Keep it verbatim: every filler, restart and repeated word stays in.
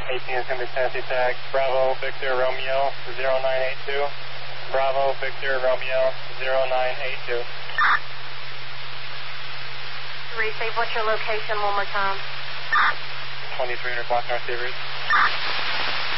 eighteen is going to be Tennessee Tag. Bravo, Victor, Romeo, zero nine eight two. Bravo, Victor, Romeo, zero nine eight two. Receive, what's your location one more time? twenty-three hundred block North Seabreeze.